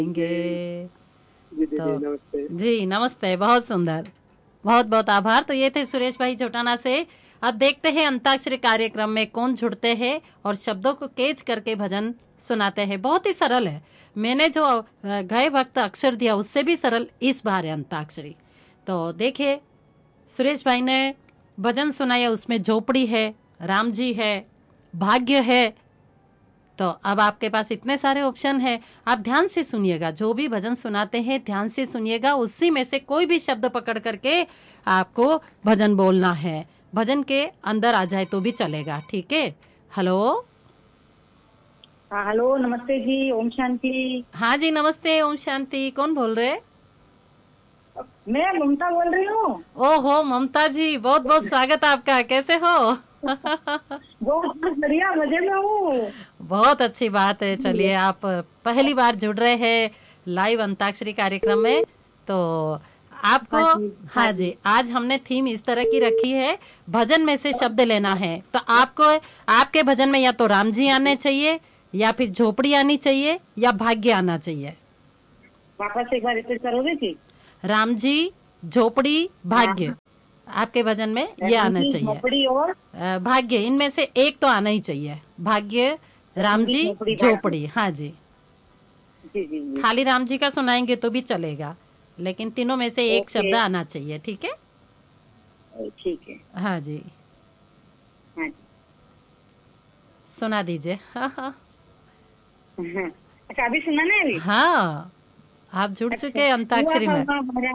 जी दीदी तो नमस्ते। जी नमस्ते, बहुत सुंदर, बहुत बहुत आभार। तो ये थे सुरेश भाई झोटाना से। अब देखते हैं अंताक्षरी कार्यक्रम में कौन जुड़ते हैं और शब्दों को कैच करके भजन सुनाते हैं। बहुत ही सरल है। मैंने जो गए वक्त अक्षर दिया उससे भी सरल इस बार है अंताक्षरी। तो देखिए, सुरेश भाई ने भजन सुनाया, उसमें झोपड़ी है, राम जी है, भाग्य है। तो अब आपके पास इतने सारे ऑप्शन हैं, आप ध्यान से सुनिएगा। जो भी भजन सुनाते हैं ध्यान से सुनिएगा, उसी में से कोई भी शब्द पकड़ करके आपको भजन बोलना है। भजन के अंदर आ जाए तो भी चलेगा, ठीक है। हेलो। हाँ हेलो, नमस्ते जी, ओम शांति। हाँ जी नमस्ते, ओम शांति। कौन बोल रहे? मैं ममता बोल रही हूँ। ओहो ममता जी, बहुत बहुत स्वागत आपका। कैसे हो? बहुत बहुत बढ़िया, मजे में हूँ। बहुत अच्छी बात है। चलिए, आप पहली बार जुड़ रहे हैं लाइव अंताक्षरी कार्यक्रम में, तो आपको, हाँ जी, हाँ हाँ जी। जी, आज हमने थीम इस तरह की रखी है, भजन में से शब्द लेना है। तो आपको, आपके भजन में या तो राम जी आने चाहिए, या फिर झोपड़ी आनी चाहिए, या भाग्य आना चाहिए। वापस एक बार रिपीट करोगे जी? राम जी, झोपड़ी, भाग्य, हाँ, आपके भजन में ये आना रंगी चाहिए। झोपड़ी और भाग्य, इनमें से एक तो आना ही चाहिए। भाग्य, राम रंगी जी, झोपड़ी भाग्य। झोपड़ी। हाँ जी। जी जी जी। खाली राम जी का सुनाएंगे तो भी चलेगा, लेकिन तीनों में से एक ओके, शब्द आना चाहिए, ठीक है। ठीक है। हाँ जी, हाँ जी। सुना दीजिए। हाँ हाँ। हाँ। अच्छा, अभी सुनाना है अभी? हाँ, आप जुड़ अच्छा, चुके हैं हुआ अंताक्षरी था में। हमारा